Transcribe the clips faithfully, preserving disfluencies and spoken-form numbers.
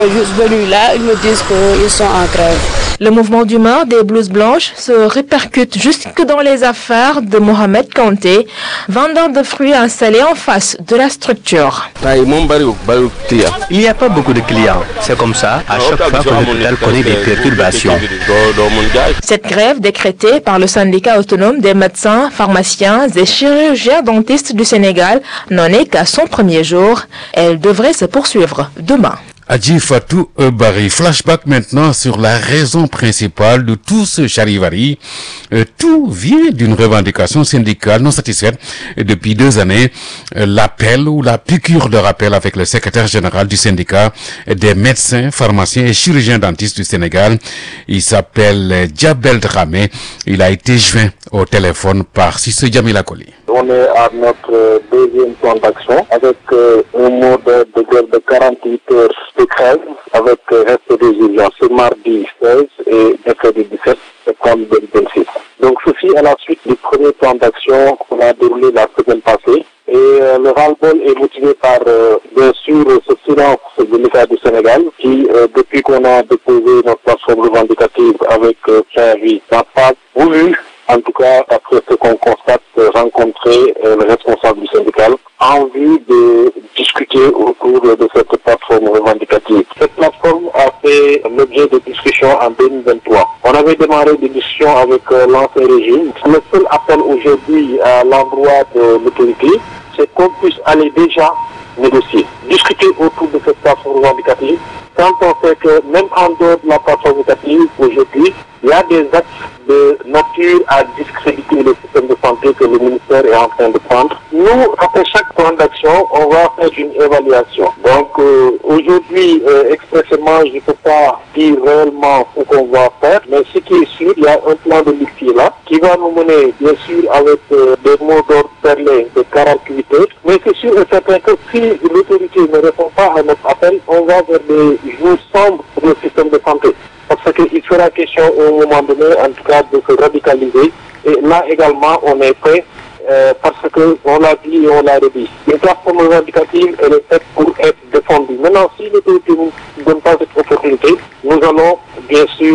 Juste venus là, ils me disent qu'ils sont en grève. Le mouvement d'humeur des blouses blanches se répercute jusque dans les affaires de Mohamed Kanté, vendeur de fruits installé en face de la structure. Il n'y a pas beaucoup de clients. C'est comme ça, à chaque fois que l'hôpital connaît des perturbations. Cette grève décrétée par le syndicat autonome des médecins, pharmaciens et chirurgiens dentistes du Sénégal n'en est qu'à son premier jour. Elle devrait se poursuivre demain. Adji Fatou Bari, flashback maintenant sur la raison principale de tout ce charivari. Euh, tout vient d'une revendication syndicale non satisfaite depuis deux années. Euh, l'appel ou la piqûre de rappel avec le secrétaire général du syndicat des médecins, pharmaciens et chirurgiens dentistes du Sénégal. Il s'appelle Djabel Dramé. Il a été joint au téléphone par Sissé Djamila Koli. On est à notre deuxième plan d'action avec euh, un mot de, de grève de quarante-huit heures de grève avec euh, reste des urgences. C'est mardi seize et mercredi dix-sept septembre deux mille vingt-six. Donc ceci est la suite du premier plan d'action qu'on a déroulé la semaine passée. Et euh, le ras-le-bol est motivé par, euh, bien sûr, ce silence de l'État du Sénégal qui, euh, depuis qu'on a déposé notre plateforme revendicative avec euh, préavis, n'a pas voulu, en tout cas, après ce qu'on constate, rencontrer euh, le responsable du syndical en vue de discuter autour de cette plateforme revendicative. Cette plateforme a fait l'objet de discussions en deux mille vingt-trois. On avait démarré des discussions avec euh, l'ancien régime. Le seul appel aujourd'hui à l'endroit de l'autorité, c'est qu'on puisse aller déjà négocier, discuter autour de cette plateforme revendicative. Quand on sait que même en dehors de la plateforme revendicative, aujourd'hui, il y a des actes de nature à discréditer le système de santé que le ministère est en train de prendre. Nous, après chaque plan d'action, on va faire une évaluation. Donc euh, aujourd'hui, euh, expressément, je ne peux pas dire réellement ce qu'on va faire, mais ce qui est sûr, il y a un plan de lutte qui est là, qui va nous mener, bien sûr, avec euh, des mots d'ordre perlés de quarante-huit heures, mais c'est sûr et certain que si l'autorité ne répond pas à notre appel, on va vers des jours sombres pour le système de santé. Parce qu'il sera question au moment donné, en tout cas, de se radicaliser. Et là également, on est prêt euh, parce qu'on l'a dit et on l'a redit. Une plateforme revendicative, elle est faite pour être défendue. Maintenant, si l'autorité ne donne pas cette opportunité, nous allons bien sûr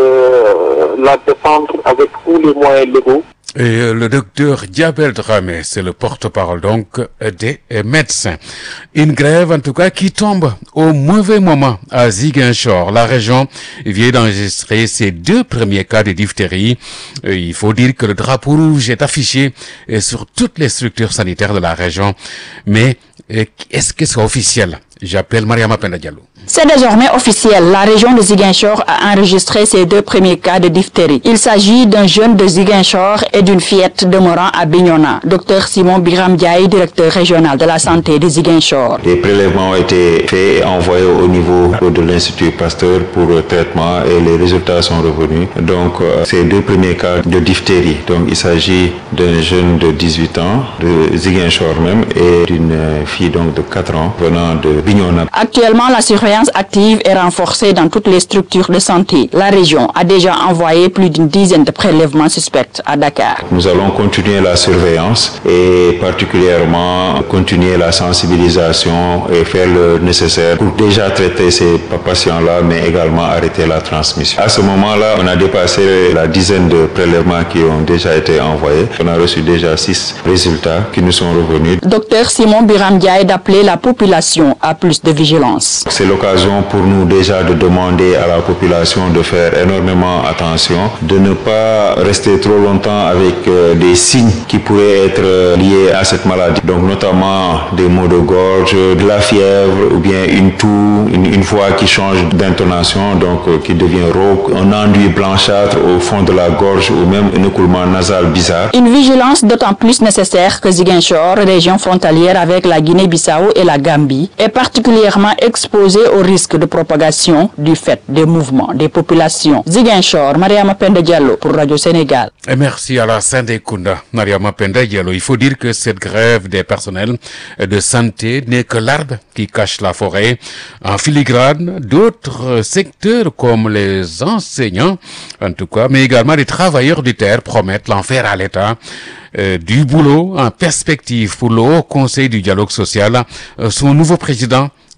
euh, la défendre avec tous les moyens légaux. Et le docteur Djabel Dramé, c'est le porte-parole donc des médecins. Une grève en tout cas qui tombe au mauvais moment à Ziguinchor. La région vient d'enregistrer ses deux premiers cas de diphtérie. Il faut dire que le drapeau rouge est affiché sur toutes les structures sanitaires de la région. Mais est-ce que c'est officiel? J'appelle Mariama Penda Diallo. C'est désormais officiel. La région de Ziguinchor a enregistré ses deux premiers cas de diphtérie. Il s'agit d'un jeune de Ziguinchor et d'une fillette demeurant à Bignona. Docteur Simon Biram Diaye, directeur régional de la santé de Ziguinchor. Des prélèvements ont été faits et envoyés au niveau de l'Institut Pasteur pour le traitement et les résultats sont revenus. Donc, euh, ces deux premiers cas de diphtérie. Donc, il s'agit d'un jeune de dix-huit ans, de Ziguinchor même, et d'une fille donc de quatre ans venant de Bignona. Actuellement, la surveillance active est renforcée dans toutes les structures de santé. La région a déjà envoyé plus d'une dizaine de prélèvements suspects à Dakar. Nous allons continuer la surveillance et particulièrement continuer la sensibilisation et faire le nécessaire pour déjà traiter ces patients-là, mais également arrêter la transmission. À ce moment-là, on a dépassé la dizaine de prélèvements qui ont déjà été envoyés. On a reçu déjà six résultats qui nous sont revenus. Docteur Simon Biram Diaye d'appeler la population à plus de vigilance. C'est l'occasion pour nous déjà de demander à la population de faire énormément attention, de ne pas rester trop longtemps avec euh, des signes qui pourraient être euh, liés à cette maladie. Donc notamment des maux de gorge, de la fièvre ou bien une toux, une, une voix qui change d'intonation, donc euh, qui devient rauque, un enduit blanchâtre au fond de la gorge ou même un écoulement nasal bizarre. Une vigilance d'autant plus nécessaire que Ziguinchor, région frontalière avec la Guinée-Bissau et la Gambie, est particulièrement exposée au risque de propagation du fait des mouvements des populations. Ziguinchor, Mariama Penda Diallo pour Radio Sénégal. Et merci à la Sindékounda, Mariama Penda Diallo. Il faut dire que cette grève des personnels de santé n'est que l'arbre qui cache la forêt. En filigrane, d'autres secteurs comme les enseignants, en tout cas, mais également les travailleurs du terre promettent l'enfer à l'État. Euh, du boulot en perspective pour le Haut Conseil du dialogue social. Euh, son nouveau président,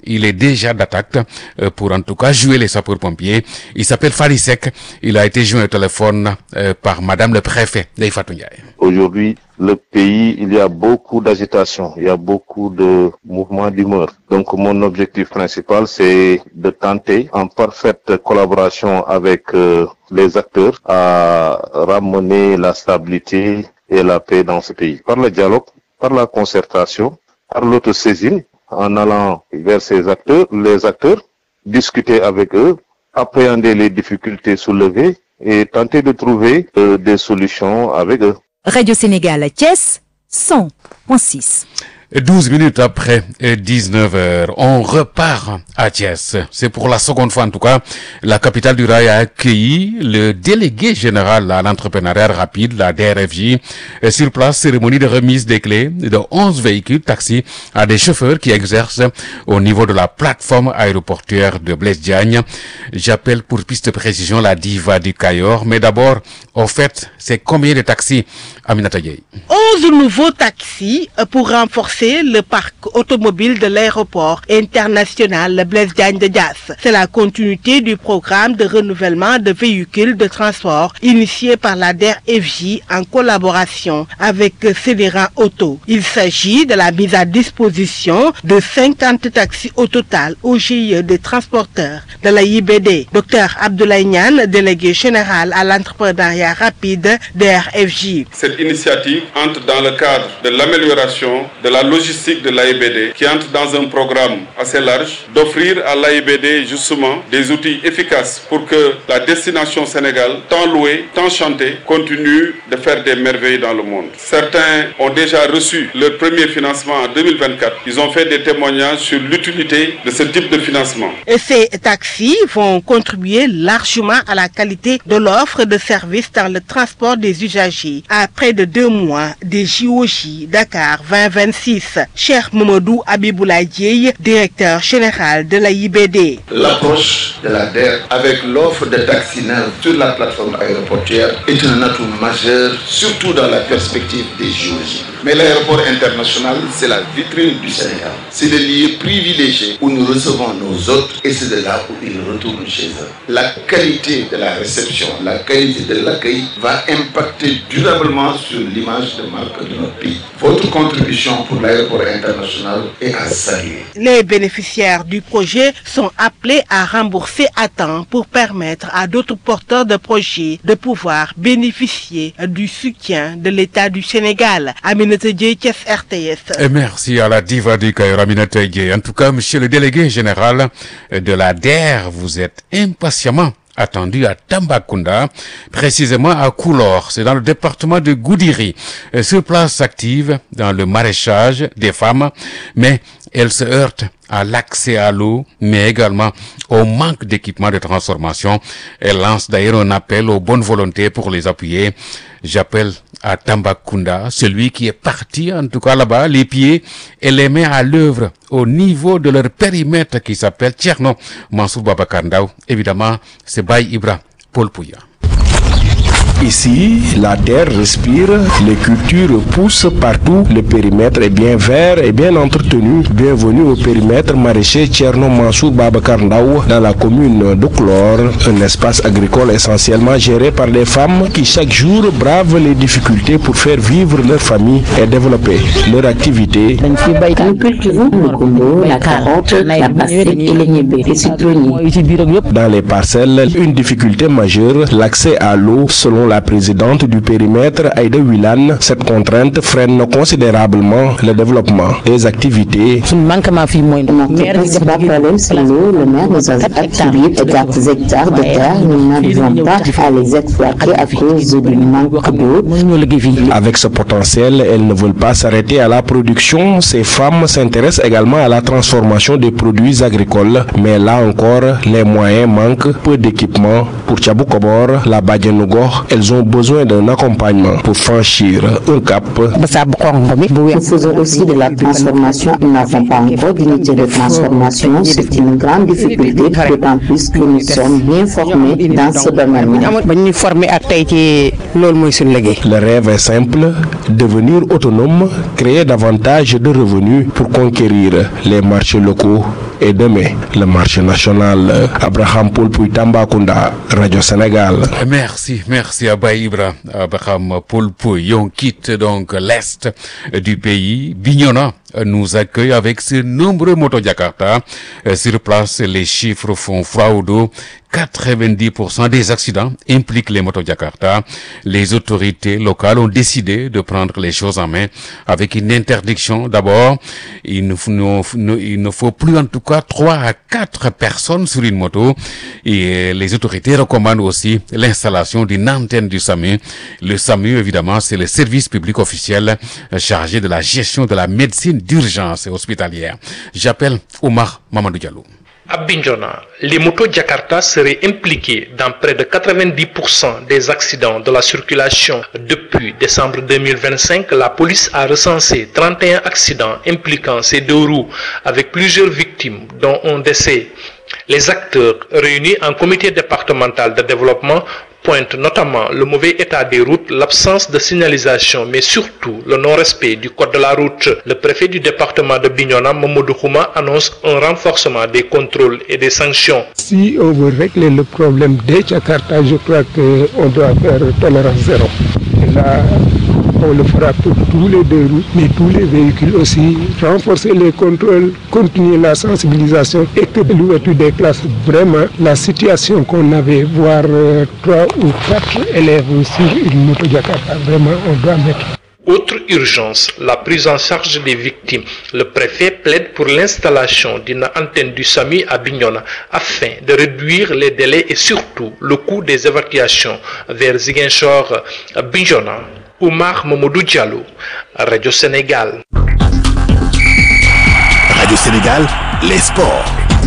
il est déjà d'attaque euh, pour en tout cas jouer les sapeurs-pompiers. Il s'appelle Farisek. Il a été joint au téléphone euh, par Madame le préfet Ndeye-Fatou Ndiaye. Aujourd'hui, le pays, il y a beaucoup d'agitation, il y a beaucoup de mouvements d'humeur. Donc mon objectif principal, c'est de tenter, en parfaite collaboration avec euh, les acteurs, à ramener la stabilité et la paix dans ce pays. Par le dialogue, par la concertation, par l'autosaisine, en allant vers ces acteurs, les acteurs, discuter avec eux, appréhender les difficultés soulevées et tenter de trouver euh, des solutions avec eux. Radio Sénégal à Thiès, cent point six. douze minutes après dix-neuf heures, on repart à Thiès. C'est pour la seconde fois en tout cas. La capitale du rail a accueilli le délégué général à l'entrepreneuriat rapide, la D R F J. Sur place, cérémonie de remise des clés de onze véhicules taxis à des chauffeurs qui exercent au niveau de la plateforme aéroportuaire de Blaise Diagne. J'appelle pour piste de précision la diva du Cayor. Mais d'abord, au fait, c'est combien de taxis, Aminata Dieye? onze nouveaux taxis pour renforcer le parc automobile de l'aéroport international Blaise Diagne de Diass. C'est la continuité du programme de renouvellement de véhicules de transport initié par la D R F J en collaboration avec Céléran Auto. Il s'agit de la mise à disposition de cinquante taxis au total au G I E des transporteurs de la I B D. Docteur Abdoulaye Niane, délégué général à l'entrepreneuriat rapide D R F J. Cette initiative entre dans le cadre de l'amélioration de la logistique de l'A I B D qui entre dans un programme assez large d'offrir à l'A I B D justement des outils efficaces pour que la destination Sénégal, tant louée, tant chantée, continue de faire des merveilles dans le monde. Certains ont déjà reçu leur premier financement en deux mille vingt-quatre. Ils ont fait des témoignages sur l'utilité de ce type de financement. Et ces taxis vont contribuer largement à la qualité de l'offre de services dans le transport des usagers à près de deux mois des J O J Dakar vingt vingt-six. Cheikh Mamadou Abiboulaye Dieye, directeur général de la I B D. L'approche de la D E R avec l'offre de taxi neuf sur la plateforme aéroportuaire est un atout majeur, surtout dans la perspective des J O J. Mais l'aéroport international, c'est la vitrine du Sénégal. C'est le lieu privilégié où nous recevons nos hôtes et c'est de là où ils retournent chez eux. La qualité de la réception, la qualité de l'accueil va impacter durablement sur l'image de marque de notre pays. Votre contribution pour l'aéroport international est à saluer. Les bénéficiaires du projet sont appelés à rembourser à temps pour permettre à d'autres porteurs de projets de pouvoir bénéficier du soutien de l'État du Sénégal. Aminata Dieye, Thiès R T S. Et merci à la diva du Cayor, Aminata Dieye. En tout cas, monsieur le délégué général de la D E R, vous êtes impatiemment attendu à Tambacounda, précisément à Koulor, c'est dans le département de Goudiri. Sur place active dans le maraîchage des femmes, mais elle se heurte à l'accès à l'eau, mais également au manque d'équipement de transformation. Elle lance d'ailleurs un appel aux bonnes volontés pour les appuyer. J'appelle à Tambacounda, celui qui est parti, en tout cas là-bas, les pieds et les mains à l'œuvre au niveau de leur périmètre qui s'appelle Thierno Mansour Babacar Ndao. Évidemment, c'est Baye Ibra Paul Pouya. Ici, la terre respire, les cultures poussent partout, le périmètre est bien vert et bien entretenu. Bienvenue au périmètre maraîcher Thierno Mansour Babacar Ndao dans la commune de Koulor, un espace agricole essentiellement géré par des femmes qui chaque jour bravent les difficultés pour faire vivre leur famille et développer leur activité. Nous cultivons le gombo, la carotte, la bassette et les niébés, les citronniers. Dans les parcelles, une difficulté majeure, l'accès à l'eau selon la présidente du périmètre, Aïda Wilane. Cette contrainte freine considérablement le développement des activités. Notre principal problème, c'est l'eau. Le maire nous a attribué quatre hectares de terre. Nous n'arrivons pas à les exploiter à cause du manque d'eau. Avec ce potentiel, elles ne veulent pas s'arrêter à la production. Ces femmes s'intéressent également à la transformation des produits agricoles. Mais là encore, les moyens manquent. Peu d'équipement. Pour Tchabou Kobor, la Badianogo, elles ont besoin d'un accompagnement pour franchir un cap. Nous faisons aussi de la transformation. Nous n'avons pas encore d'unité de transformation. C'est une grande difficulté, d'autant plus que nous sommes bien formés dans ce domaine. Le rêve est simple, devenir autonome, créer davantage de revenus pour conquérir les marchés locaux et demain. Le marché national, Abraham Poulpouy Tambacounda, Radio Sénégal. Merci, merci à Baïbra, Abraham Poulpouy. On quitte donc l'est du pays. Bignona nous accueille avec ses nombreux moto-Jakarta. Sur place, les chiffres font froid au dos. quatre-vingt-dix pour cent des accidents impliquent les moto-Jakarta. Les autorités locales ont décidé de prendre les choses en main avec une interdiction. D'abord, il ne, il ne faut plus en tout cas trois à quatre personnes sur une moto. Et les autorités recommandent aussi l'installation d'une antenne du SAMU. Le SAMU, évidemment, c'est le service public officiel chargé de la gestion de la médecine d'urgence hospitalière. J'appelle Omar Mamadou Diallo. À Bignona, les motos Jakarta seraient impliquées dans près de quatre-vingt-dix pour cent des accidents de la circulation. Depuis décembre deux mille vingt-cinq, la police a recensé trente et un accidents impliquant ces deux roues avec plusieurs victimes, dont un décès. Les acteurs réunis en comité départemental de développement pointent notamment le mauvais état des routes, l'absence de signalisation, mais surtout le non-respect du code de la route. Le préfet du département de Bignona, Mamadou Khouma, annonce un renforcement des contrôles et des sanctions. Si on veut régler le problème des Jakarta, je crois qu'on doit faire tolérance zéro. Et là, on le fera pour tous les deux roues, mais tous les véhicules aussi. Renforcer les contrôles, continuer la sensibilisation et que l'ouverture des classes, vraiment, la situation qu'on avait, voir euh, trois ou quatre élèves sur une moto Jakarta, vraiment, on doit mettre. Autre urgence, la prise en charge des victimes. Le préfet plaide pour l'installation d'une antenne du SAMU à Bignona afin de réduire les délais et surtout le coût des évacuations vers Ziguinchor, Bignona. Oumar Mamadou Diallo, Radio Sénégal. Radio Sénégal, les sports.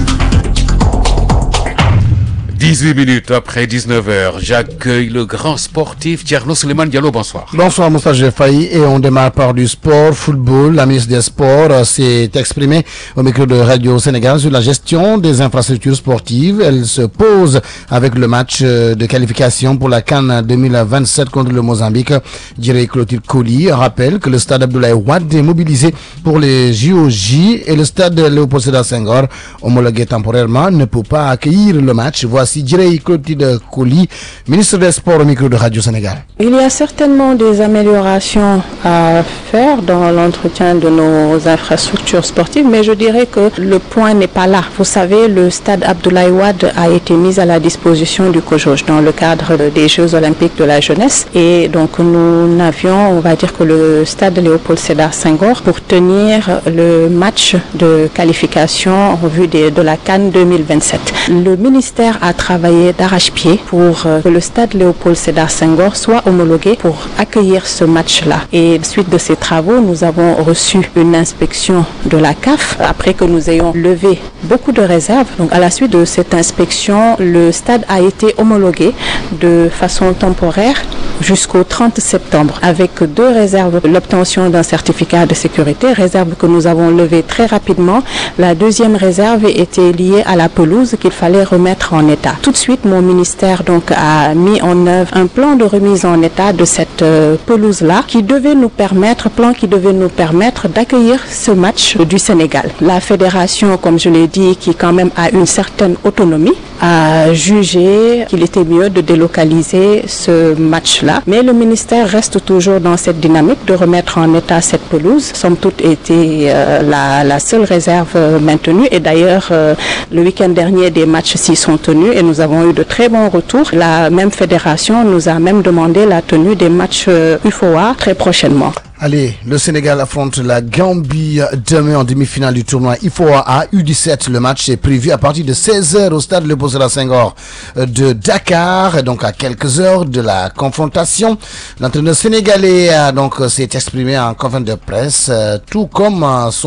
dix-huit minutes après dix-neuf heures, j'accueille le grand sportif Thierno Souleymane Diallo, bonsoir. Bonsoir Moussa Faye, et on démarre par du sport, football. La ministre des Sports s'est exprimée au micro de Radio Sénégal sur la gestion des infrastructures sportives. Elle se pose avec le match de qualification pour la CAN deux mille vingt-sept contre le Mozambique. Djiré Clotilde Coly rappelle que le stade Abdoulaye Wade est mobilisé pour les J O J et le stade Léopold Sédar Senghor, homologué temporairement, ne peut pas accueillir le match. Voici Djiré Clotilde Coly, ministre des Sports au micro de Radio Sénégal. Il y a certainement des améliorations à faire dans l'entretien de nos infrastructures sportives, mais je dirais que le point n'est pas là. Vous savez, le stade Abdoulaye Wade a été mis à la disposition du COJOJ dans le cadre des Jeux Olympiques de la jeunesse, et donc nous n'avions, on va dire que le stade Léopold Sédar Senghor pour tenir le match de qualification en vue de, de la CAN deux mille vingt-sept. Le ministère a travaillé d'arrache-pied pour que le stade Léopold Sédar Senghor soit homologué pour accueillir ce match-là. Et suite de ces travaux, nous avons reçu une inspection de la C A F après que nous ayons levé beaucoup de réserves. Donc à la suite de cette inspection, le stade a été homologué de façon temporaire jusqu'au trente septembre avec deux réserves. L'obtention d'un certificat de sécurité, réserve que nous avons levée très rapidement. La deuxième réserve était liée à la pelouse qu'il fallait remettre en état. Tout de suite, mon ministère donc a mis en œuvre un plan de remise en état de cette euh, pelouse-là qui devait nous permettre, plan qui devait nous permettre d'accueillir ce match du Sénégal. La fédération, comme je l'ai dit, qui quand même a une certaine autonomie, a jugé qu'il était mieux de délocaliser ce match-là. Mais le ministère reste toujours dans cette dynamique de remettre en état cette pelouse. Somme toute, était euh, la, la seule réserve euh, maintenue. Et d'ailleurs, euh, le week-end dernier, des matchs s'y sont tenus et nous avons eu de très bons retours. La même fédération nous a même demandé la tenue des matchs euh, U F O A très prochainement. Allez, le Sénégal affronte la Gambie demain en demi-finale du tournoi I F O A U dix-sept. Le match est prévu à partir de seize heures au stade Léopold Sédar Senghor de Dakar, donc à quelques heures de la confrontation. L'entraîneur sénégalais a donc s'est exprimé en conférence de presse, tout comme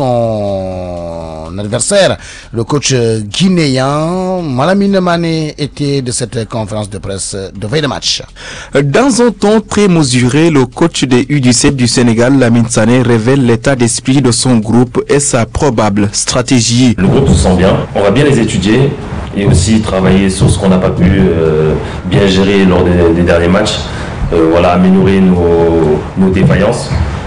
son adversaire, le coach guinéen Malamine Mané, était de cette conférence de presse de veille de match. Dans un ton très mesuré, le coach des U dix-sept du Sénégal, Lamine Sané, révèle l'état d'esprit de son groupe et sa probable stratégie. Le groupe se sent bien, on va bien les étudier et aussi travailler sur ce qu'on n'a pas pu euh, bien gérer lors des, des derniers matchs, euh, voilà, améliorer nos, nos défaillances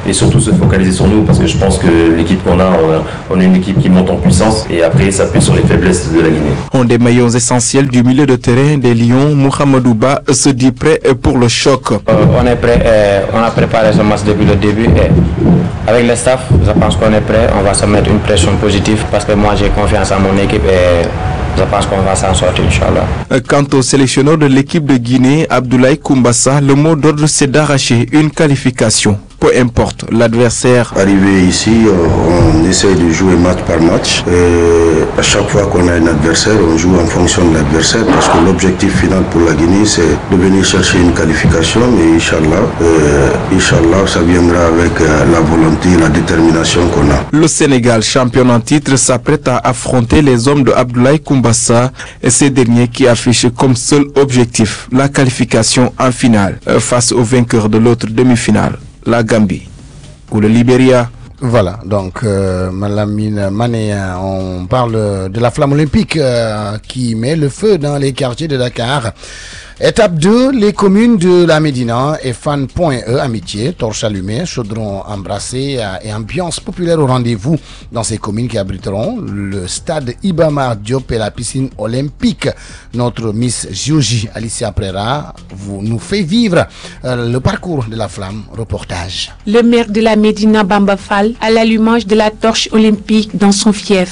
et surtout se focaliser sur nous parce que je pense que l'équipe qu'on a, on a, on a une équipe qui monte en puissance et après s'appuie sur les faiblesses de la Guinée. Un des maillons essentiels du milieu de terrain des Lions, Mohamedou Ba, se dit prêt pour le choc. Euh, on est prêt, euh, on a préparé ce match depuis le début et avec le staff, je pense qu'on est prêt. On va se mettre une pression positive parce que moi j'ai confiance en mon équipe et je pense qu'on va s'en sortir, Inch'Allah. Quant au sélectionneur de l'équipe de Guinée, Abdoulaye Koumbassa, le mot d'ordre c'est d'arracher une qualification. Peu importe l'adversaire. Arrivé ici, on essaie de jouer match par match. Et à chaque fois qu'on a un adversaire, on joue en fonction de l'adversaire parce que l'objectif final pour la Guinée, c'est de venir chercher une qualification. Mais Inch'Allah, euh, Inch'Allah, ça viendra avec euh, la volonté et la détermination qu'on a. Le Sénégal, champion en titre, s'apprête à affronter les hommes de Abdoulaye Koumbassa et ces derniers qui affichent comme seul objectif la qualification en finale euh, face au vainqueur de l'autre demi-finale, la Gambie ou le Libéria. Voilà, donc euh, Malamine Mané, on parle de la flamme olympique euh, qui met le feu dans les quartiers de Dakar. Étape deux, les communes de la Médina et Fan.e, Amitié, Torche allumée, Chaudron embrassé et ambiance populaire au rendez-vous dans ces communes qui abriteront le stade Iba Mar Diop et la piscine olympique. Notre Miss Géorgie Alicia Prera vous nous fait vivre euh, le parcours de la flamme. Reportage. Le maire de la Médina, Bamba Fall, à l'allumage de la torche olympique dans son fief.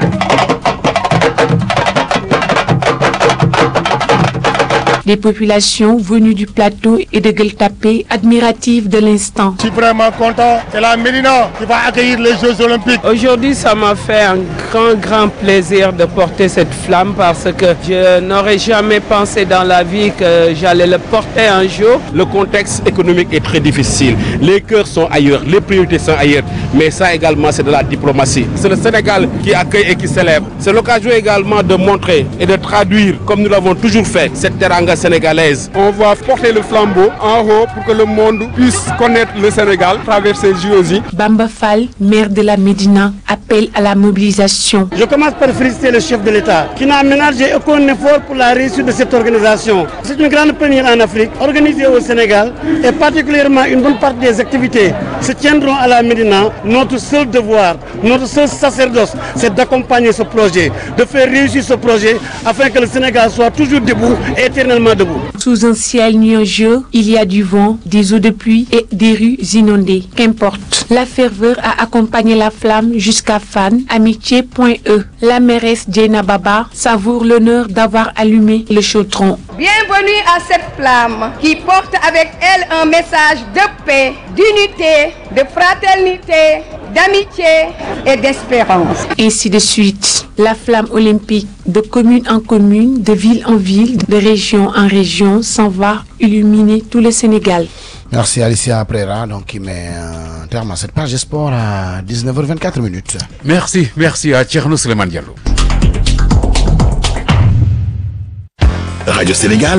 Les populations venues du plateau et de Gueltapé, admiratives de l'instant. Je suis vraiment content. C'est la Médina qui va accueillir les Jeux Olympiques. Aujourd'hui, ça m'a fait un grand, grand plaisir de porter cette flamme parce que je n'aurais jamais pensé dans la vie que j'allais le porter un jour. Le contexte économique est très difficile. Les cœurs sont ailleurs, les priorités sont ailleurs. Mais ça également, c'est de la diplomatie. C'est le Sénégal qui accueille et qui célèbre. C'est l'occasion également de montrer et de traduire, comme nous l'avons toujours fait, cette teranga sénégalaise. On va porter le flambeau en haut pour que le monde puisse connaître le Sénégal à travers ses J O J. Bamba Fall, maire de la Médina, appelle à la mobilisation. Je commence par féliciter le chef de l'État qui n'a ménagé aucun effort pour la réussite de cette organisation. C'est une grande première en Afrique, organisée au Sénégal et particulièrement une bonne partie des activités se tiendront à la Médina. Notre seul devoir, notre seul sacerdoce, c'est d'accompagner ce projet, de faire réussir ce projet afin que le Sénégal soit toujours debout et éternellement debout. Sous un ciel nuageux, il y a du vent, des eaux de pluie et des rues inondées. Qu'importe. La ferveur a accompagné la flamme jusqu'à Fan, Amitié.e. La mairesse Djena Baba savoure l'honneur d'avoir allumé le chaudron. Bienvenue à cette flamme qui porte avec elle un message de paix, d'unité, de fraternité, d'amitié et d'espérance. Ainsi de suite, la flamme olympique de commune en commune, de ville en ville, de région en région s'en va illuminer tout le Sénégal. Merci Alicia Prera, donc qui met un terme à cette page de sport à dix-neuf heures vingt-quatre minutes. Merci, merci à Tcherno Suleiman Diallo. Radio Sénégal.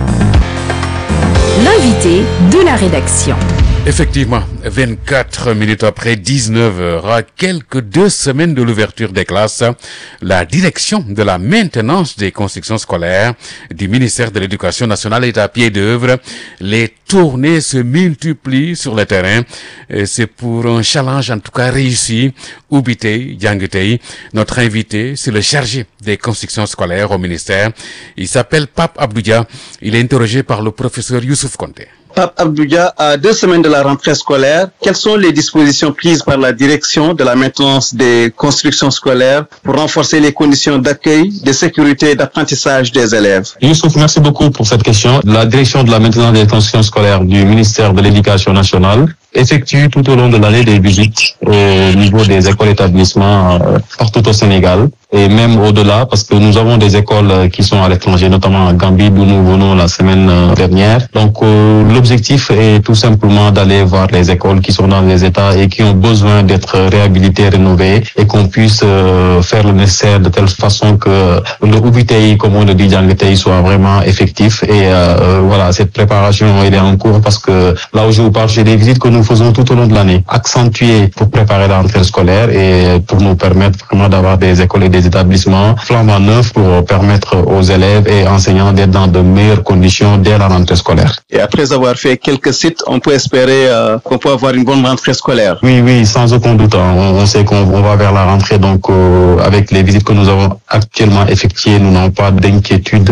L'invité de la rédaction. Effectivement, vingt-quatre minutes après dix-neuf heures, à quelques deux semaines de l'ouverture des classes, la direction de la maintenance des constructions scolaires du ministère de l'Éducation nationale est à pied d'œuvre. Les tournées se multiplient sur le terrain. Et c'est pour un challenge en tout cas réussi. Oubitei Diangetei, notre invité, c'est le chargé des constructions scolaires au ministère. Il s'appelle Pape Abdoudia. Il est interrogé par le professeur Youssouf Konté. Pape Abdoudia, à deux semaines de la rentrée scolaire, quelles sont les dispositions prises par la direction de la maintenance des constructions scolaires pour renforcer les conditions d'accueil, de sécurité et d'apprentissage des élèves? Youssouf, merci beaucoup pour cette question. La direction de la maintenance des constructions scolaires du ministère de l'Éducation nationale effectue tout au long de l'année des visites au niveau des écoles établissements euh, partout au Sénégal et même au-delà parce que nous avons des écoles qui sont à l'étranger, notamment en Gambie d'où nous venons la semaine dernière. Donc euh, l'objectif est tout simplement d'aller voir les écoles qui sont dans les états et qui ont besoin d'être réhabilitées, rénovées et qu'on puisse euh, faire le nécessaire de telle façon que le Oubitei, comme on le dit, Diangetei, soit vraiment effectif et euh, voilà, cette préparation elle est en cours parce que là où je vous parle, j'ai des visites que nous nous faisons tout au long de l'année, accentuées pour préparer la rentrée scolaire et pour nous permettre vraiment d'avoir des écoles et des établissements flambant neufs pour permettre aux élèves et enseignants d'être dans de meilleures conditions dès la rentrée scolaire. Et après avoir fait quelques sites, on peut espérer euh, qu'on peut avoir une bonne rentrée scolaire. Oui, oui, sans aucun doute. On, on sait qu'on on va vers la rentrée, donc euh, avec les visites que nous avons actuellement effectuées, nous n'avons pas d'inquiétude